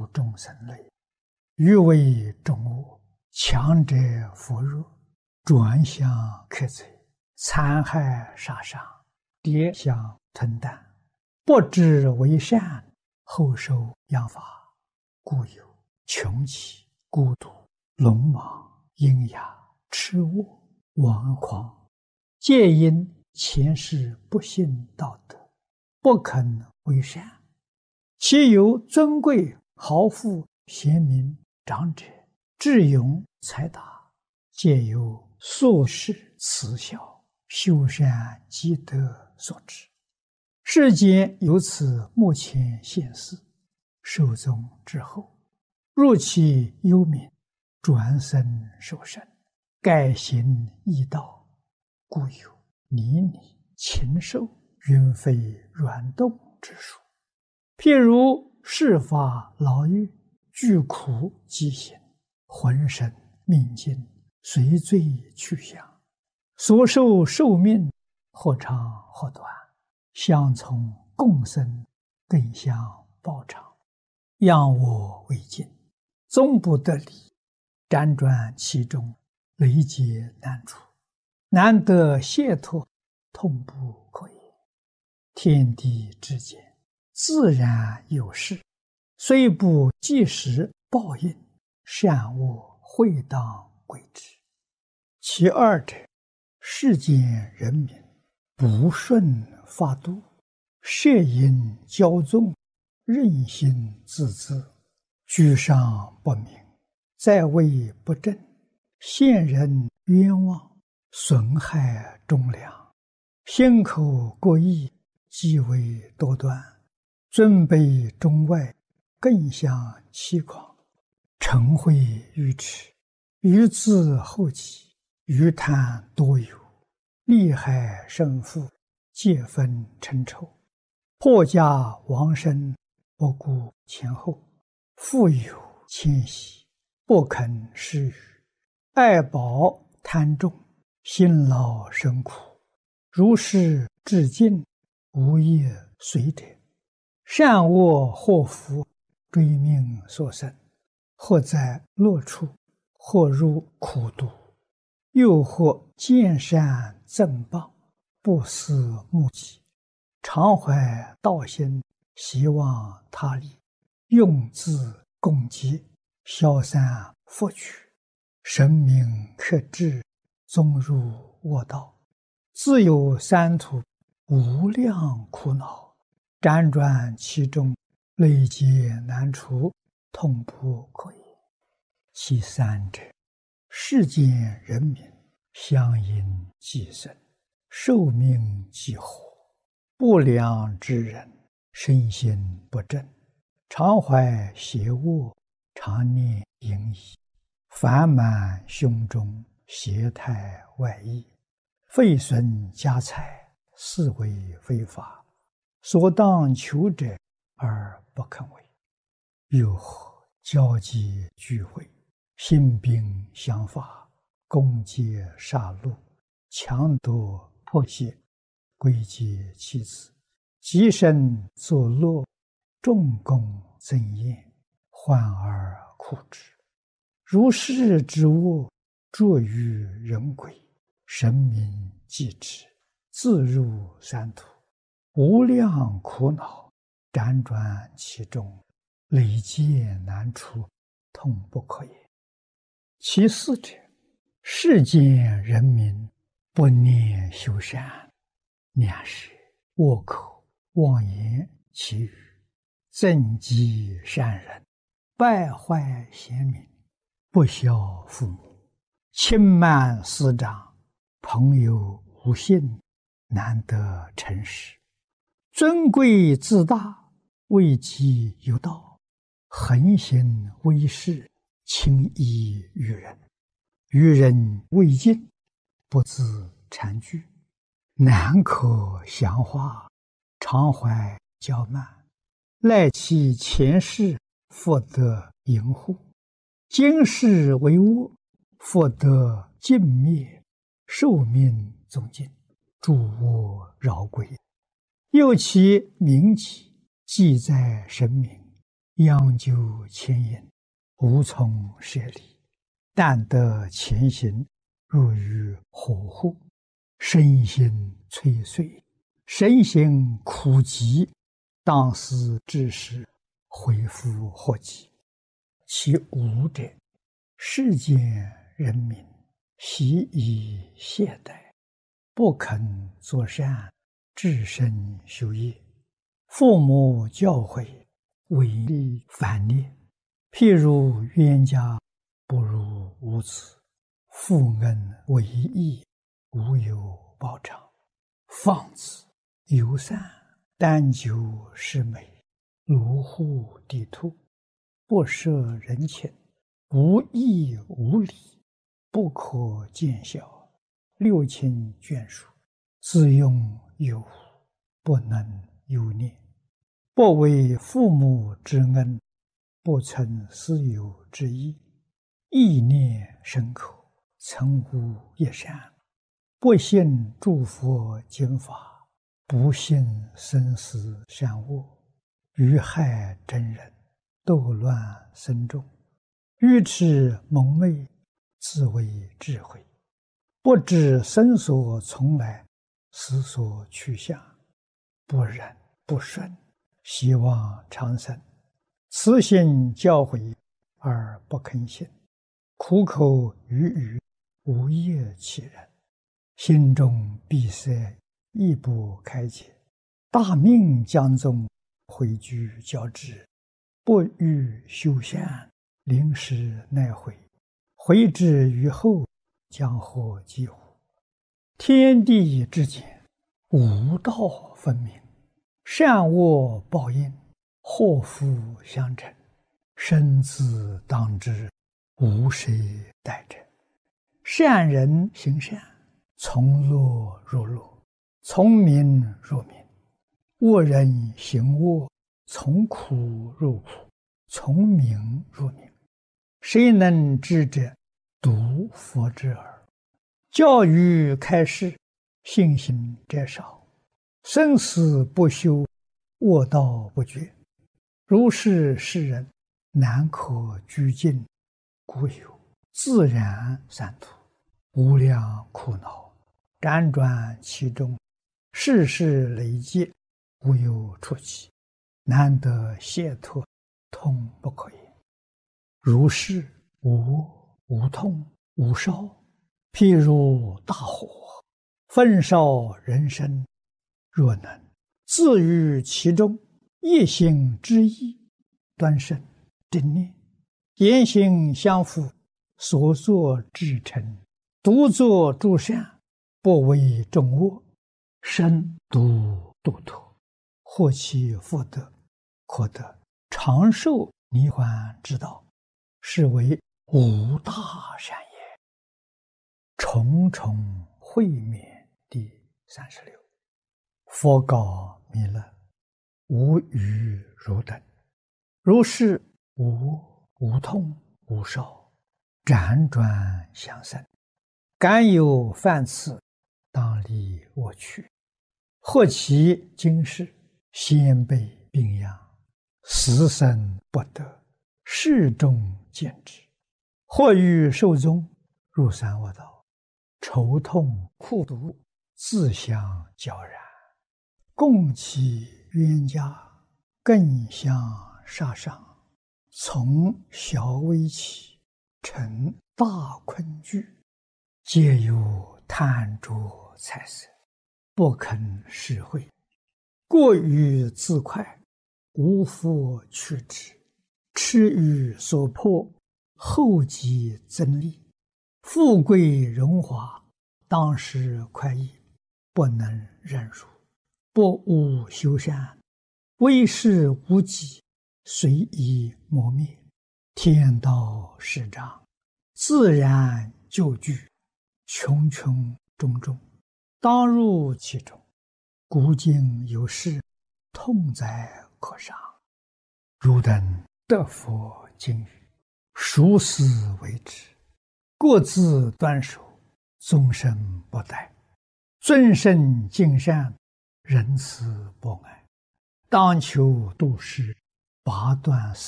众生类，欲为众恶，强者扶弱，转向克贼，残害杀伤，跌相吞啖，不知为善，后受殃罚，故有穷奇、孤独、鲁莽、阴哑、痴卧、顽狂，皆因前世不信道德，不肯为善。其由尊贵豪富贤明长者智勇才达，皆由宿世慈孝修善积德所致。世间由此目前现世，寿终之后，入其幽冥，转生受生，改行异道，故有泥泞、禽兽、云飞软动之说。譬如世法牢狱，具苦疾行，浑身命尽，随罪去向，所受寿命或长或短，相从共生，更相报偿，仰我为镜，终不得离，辗转其中，累劫难除，难得解脱，痛不可言。天地之间，自然有事，虽不即时报应，善恶会当归之。其二者，世间人民不顺法度，摄因骄纵，任性自恣，居上不明，在位不正，陷人冤枉，损害忠良，心口过意，极为多端，尊卑中外，更相欺诳，嗔恚愚痴，愚自后己，愚贪多有，利害胜负，皆分成仇，破家亡身，不顾前后，富有谦息，不肯施予，爱宝贪重，辛劳生苦，如是至尽，无业随者，善恶祸福，追命所生，或在乐处，或入苦毒，又或见善赠报，不思目己，常怀道心，希望他利，用自共济，消散福取，神明克制，终入恶道，自有三途，无量苦恼，辗转其中，累劫难除，痛不可言。其三者，世间人民相因寄生，寿命既活，不良之人，身心不正，常怀邪恶，常念淫逸，烦满胸中，邪态外溢，废损家财，是为非法，所当求者而不肯为。又或交际聚会，兴兵相伐，攻击杀戮，强夺迫胁，归结其子，极身作乐，众功增宴，患而苦之。如是之恶，著于人鬼，神明继之，自入三途，无量苦恼，辗转其中，累劫难除，痛不可言。其四者，世间人民不念修善，两舌恶口妄言绮语，增击善人，败坏贤民，不孝父母，轻慢师长，朋友无信，难得诚实，尊贵自大，位极有道，横行威势，轻易于人，于人未尽，不自惭惧，难可详化，常怀骄慢，赖其前世，复得淫护，今世为恶，复得尽灭，寿命终尽，诸恶扰归。又其名己，记在神明， 央究前因，无从舍离。但得前行，入于火湖，身心摧碎，身心苦极，当思之时，恢复祸及。其无者，世间人民习以懈怠，不肯作善，至身修业。父母教诲，违逆反逆。譬如冤家不如无子，父恩为义，无有报偿。放子游散，但求是美，如护地兔，不摄人情，无义无礼，不可见效，六亲眷属，自用有无，不能有念。不为父母之恩，不存私有之意，意念深刻，曾无一善。不信诸佛经法，不信生死善恶，于害真人，斗乱僧众，愚痴蒙昧，自为智慧，不知生所从来，死所去向，不忍不顺，希望长生。慈心教诲而不肯信，苦口语语，无业其人，心中闭塞，亦不开解。大命将宗，回居教之，不欲修善，临时奈悔，悔之于后，将何及乎？天地之间，无道分明，善恶报应，祸福相承，生死当知，无谁代者。善人行善，从乐入乐，从明入明；恶人行恶，从苦入苦，从明入明。谁能知者？独佛之耳。教育开示，信心者少，生死不休，恶道不绝。如是世人，难可居尽，故有自然三途，无量苦恼，辗转其中，世事累积，无有出期，难得解脱，痛不可言。如是无痛无烧，譬如大火，焚烧人身。若能自于其中，一心之意，端慎正念，言行相符，所作至诚，独作诸善，不为众恶，身独度脱，获其福德，可得长寿涅槃之道，是为无大善也。重重会面第36。佛告弥勒：无余汝等，如是无痛无烧，辗转相生，敢有犯次，当离我去。或其今世，先辈病殃，死生不得，世众见之；或欲寿终，入三恶道，愁痛苦毒，自相交然。共其冤家，更相杀伤，从小危起，成大困惧，皆有贪着财色，不肯实惠，过于自快，无复去之，痴于所迫，后继增利，富贵荣华，当时快意，不能忍辱，不务修善，为事无己，随意磨灭。天道始彰，自然就具，穷穷种种，当入其中。古今有事，痛哉可伤。汝等得佛经语，熟思为之，各自端守，终身不殆，尊圣敬善，仁慈博爱，当求度世，拔断